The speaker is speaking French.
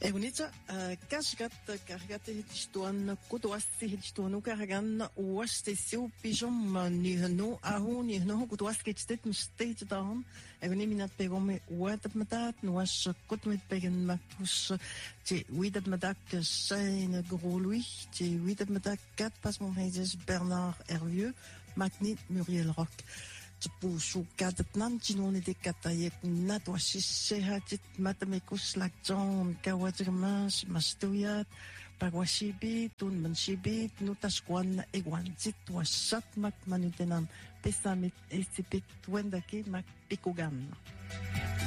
Egunita, kasgat kargate hitistuan kutuasti hitistuan ukargan uaste siu pijom nihno ahu nihno kutuasti kitet mstate down. Eguni minat pegome uatat matat nuas kutmet pegen matus te widat matak zijn grolui te widat matak kat pas mon heises Bernard Hervieux Magnit Muriel Rock. Pushu kadat nanjinone de katayek natwashishehatit matamikus lakjon kawajirmas mastuyat pagwashibit tun manshibit nutashkwan egwanzit washat mak manutenam pesamit esipit wendake mak pikugan.